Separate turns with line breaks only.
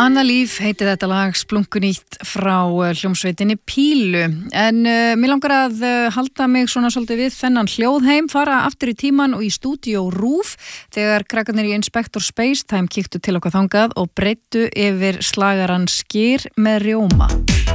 Anna Líf heitir þetta lag, splunkunýtt frá hljómsveitinni Pílu. En mér langar að halda mig svona svolítið við þennan hljóðheim, fara aftur í tíman og í stúdíó RÚV þegar krakkarnir í Inspector Spacetime kíktu til okkar þangað og breiddu yfir slagarann Skyr með rjóma.